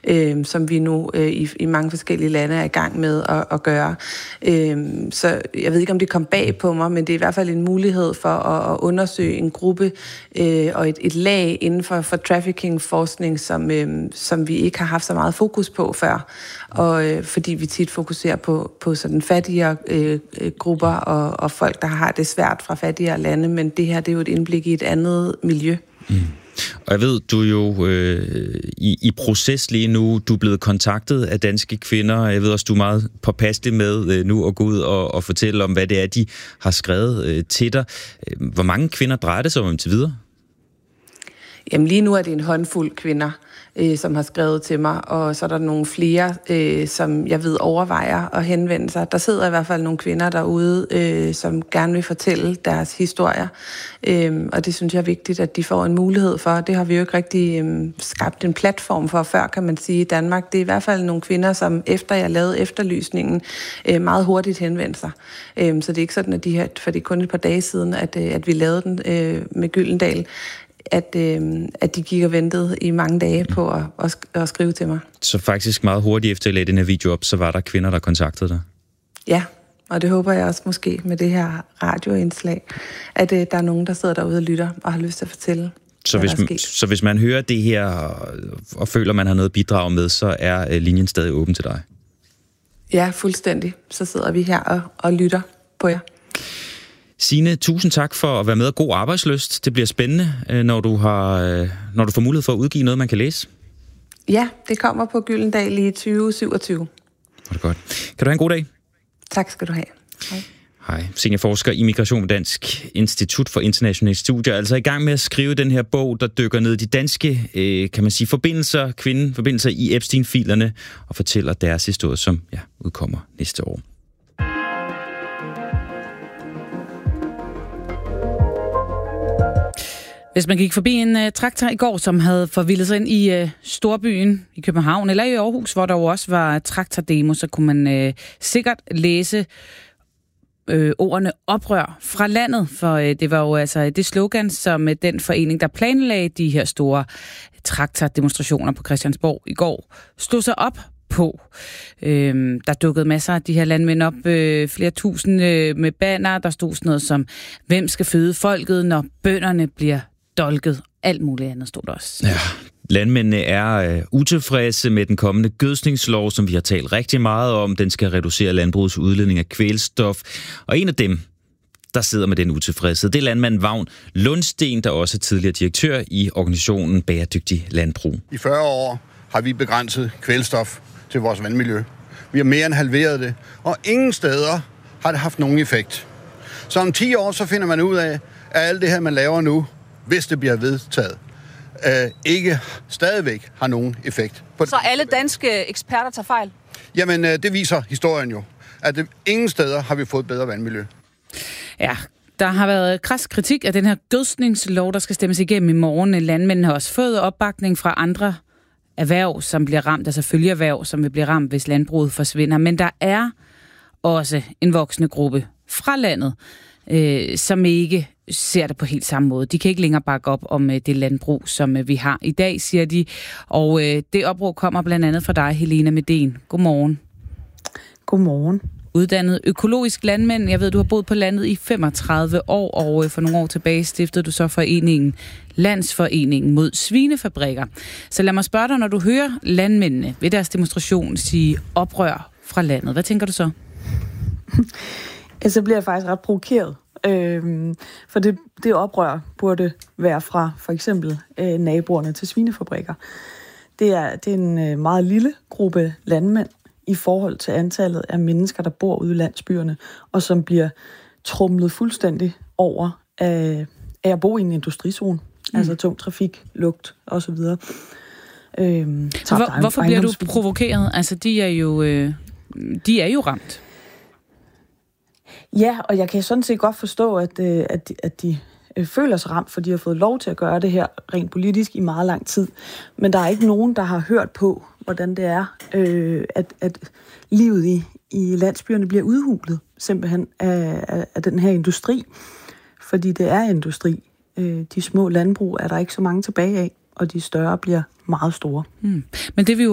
som vi nu i mange forskellige lande er i gang med at gøre. Så jeg ved ikke, om det kom bag på mig, men det er i hvert fald en mulighed for at undersøge en gruppe og et lag inden for trafficking-forskning, som vi ikke har haft så meget fokus på før, og fordi vi tit fokuserer på sådan fattigere grupper og folk, der har det svært fra fattigere lande, men det her, det er jo et indblik i et andet miljø. Mm. Og jeg ved, du er jo i proces lige nu. Du er blevet kontaktet af danske kvinder. Jeg ved også, du er meget påpasselig med nu at gå ud og fortælle om, hvad det er, de har skrevet til dig. Hvor mange kvinder drejer det sig om til videre? Jamen lige nu er det en håndfuld kvinder, som har skrevet til mig, og så er der nogle flere, som jeg ved overvejer at henvende sig. Der sidder i hvert fald nogle kvinder derude, som gerne vil fortælle deres historier, og det synes jeg er vigtigt, at de får en mulighed for. Det har vi jo ikke rigtig skabt en platform for før, kan man sige, i Danmark. Det er i hvert fald nogle kvinder, som efter jeg lavede efterlysningen, meget hurtigt henvendte sig. Så det er ikke sådan, at for det er kun et par dage siden, at vi lavede den med Gyldendal, at de gik og ventede i mange dage på at skrive til mig. Så faktisk meget hurtigt efter at lagde den her video op, så var der kvinder, der kontaktede dig? Ja, og det håber jeg også måske med det her radioindslag, at der er nogen, der sidder derude og lytter og har lyst til at fortælle, så hvis man hører det her og føler, man har noget at bidrage med, så er linjen stadig åben til dig? Ja, fuldstændig. Så sidder vi her og lytter på jer. Signe, tusind tak for at være med, og god arbejdslyst. Det bliver spændende, når du får mulighed for at udgive noget, man kan læse. Ja, det kommer på Gyldendal i 2027. Det er godt. Kan du have en god dag? Tak skal du have. Hej. Hej. Seniorforsker i migration ved Dansk Institut for Internationale Studier, altså i gang med at skrive den her bog, der dykker ned i de danske, kan man sige, forbindelser i Epstein-filerne, og fortæller deres historie, som udkommer næste år. Hvis man gik forbi en traktor i går, som havde forvildet sig ind i storbyen i København eller i Aarhus, hvor der jo også var traktordemo, så kunne man sikkert læse ordene oprør fra landet, for det var jo altså det slogan, som den forening, der planlagde de her store traktordemonstrationer på Christiansborg i går, stod sig op på. Der dukkede masser af de her landmænd op, flere tusind med banner, der stod sådan noget som, hvem skal føde folket, når bønderne bliver dolket. Alt muligt andet stod der også. Ja, landmændene er utilfredse med den kommende gødskningslov, som vi har talt rigtig meget om. Den skal reducere landbrugets udledning af kvælstof. Og en af dem, der sidder med den utilfredshed, det er landmand Vagn Lundsten, der også er tidligere direktør i organisationen Bæredygtig Landbrug. I 40 år har vi begrænset kvælstof til vores vandmiljø. Vi har mere end halveret det, og ingen steder har det haft nogen effekt. Så om 10 år, så finder man ud af, at alt det her, man laver nu, hvis det bliver vedtaget, ikke stadigvæk har nogen effekt. Så alle danske eksperter tager fejl? Jamen, det viser historien jo, at ingen steder har vi fået bedre vandmiljø. Ja, der har været krads kritik af den her gødskningslov, der skal stemmes igennem i morgen. Landmændene har også fået opbakning fra andre erhverv, som bliver ramt, altså følgeerhverv, som vil blive ramt, hvis landbruget forsvinder. Men der er også en voksende gruppe fra landet, som ikke ser det på helt samme måde. De kan ikke længere bakke op om det landbrug, som vi har i dag, siger de. Og det opråb kommer blandt andet fra dig, Helena Medén. Godmorgen. Godmorgen. Uddannet økologisk landmand. Jeg ved, du har boet på landet i 35 år, og for nogle år tilbage stiftede du så foreningen Landsforeningen mod Svinefabrikker. Så lad mig spørge dig, når du hører landmændene ved deres demonstration sige oprør fra landet. Hvad tænker du så? Så bliver jeg faktisk ret provokeret. For det oprør burde være fra for eksempel naboerne til svinefabrikker. Det er en meget lille gruppe landmænd i forhold til antallet af mennesker, der bor ude i landsbyerne, og som bliver tromlet fuldstændig over af at bo i en industrizone. Altså tung trafik, lugt osv. Hvorfor bliver du provokeret? Altså, de er jo ramt. Ja, og jeg kan sådan set godt forstå, at de føler sig ramt, for de har fået lov til at gøre det her rent politisk i meget lang tid. Men der er ikke nogen, der har hørt på, hvordan det er, at livet i landsbyerne bliver udhulet simpelthen af den her industri. Fordi det er industri. De små landbrug er der ikke så mange tilbage af, og de større bliver meget store. Men det vi jo